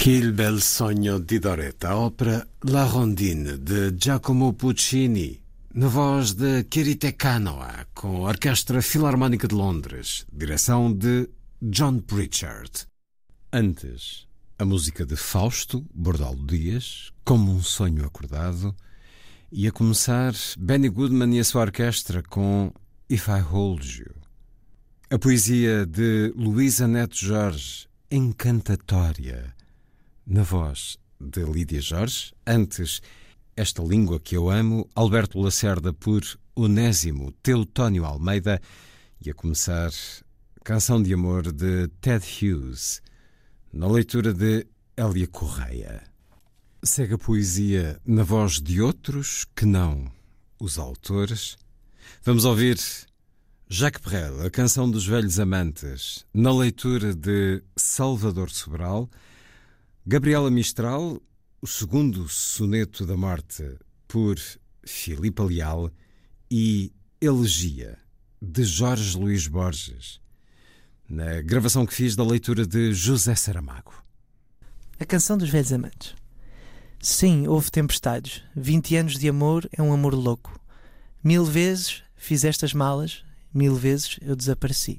Qu'il bel sogno di Doretta, a ópera La Rondine, de Giacomo Puccini, na voz de Kirite Kanoa, com a Orquestra Filarmónica de Londres, direção de John Pritchard. Antes, a música de Fausto, Bordalo Dias, Como um Sonho Acordado, e a começar Benny Goodman e a sua orquestra com If I Hold You. A poesia de Luísa Neto Jorge, encantatória, na voz de Lídia Jorge. Antes, Esta Língua que Eu Amo, Alberto Lacerda por Onésimo Teutónio Almeida, e a começar Canção de Amor de Ted Hughes, na leitura de Hélia Correia. Segue a poesia na voz de outros que não os autores. Vamos ouvir Jacques Brel, a Canção dos Velhos Amantes, na leitura de Salvador Sobral. Gabriela Mistral, o segundo soneto da morte, por Filipe Leal, e Elegia, de Jorge Luís Borges, na gravação que fiz da leitura de José Saramago. A Canção dos Velhos Amantes. Sim, houve tempestades. 20 anos de amor é um amor louco. 1000 vezes fiz estas malas, 1000 vezes eu desapareci.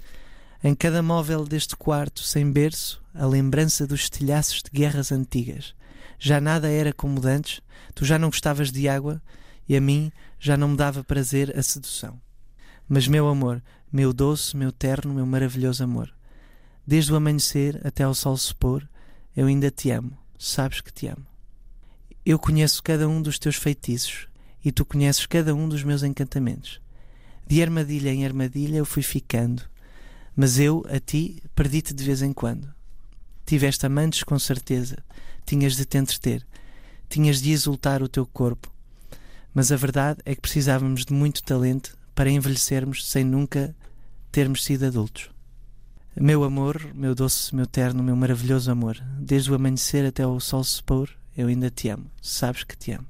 Em cada móvel deste quarto sem berço, a lembrança dos estilhaços de guerras antigas. Já nada era como antes, tu já não gostavas de água e a mim já não me dava prazer a sedução. Mas meu amor, meu doce, meu terno, meu maravilhoso amor, desde o amanhecer até ao sol se pôr, eu ainda te amo, sabes que te amo. Eu conheço cada um dos teus feitiços e tu conheces cada um dos meus encantamentos. De armadilha em armadilha eu fui ficando, mas eu, a ti, perdi-te de vez em quando. Tiveste amantes com certeza, tinhas de te entreter, tinhas de exultar o teu corpo, mas a verdade é que precisávamos de muito talento para envelhecermos sem nunca termos sido adultos. Meu amor, meu doce, meu terno, meu maravilhoso amor, desde o amanhecer até ao sol se pôr, eu ainda te amo, sabes que te amo.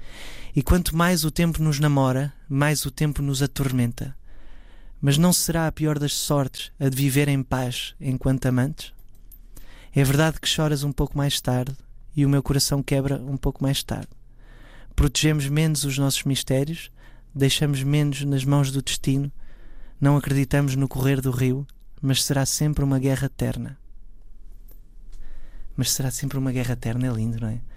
E quanto mais o tempo nos namora, mais o tempo nos atormenta. Mas não será a pior das sortes a de viver em paz enquanto amantes? É verdade que choras um pouco mais tarde e o meu coração quebra um pouco mais tarde. Protegemos menos os nossos mistérios, deixamos menos nas mãos do destino, não acreditamos no correr do rio, mas será sempre uma guerra eterna. Mas será sempre uma guerra eterna, é lindo, não é?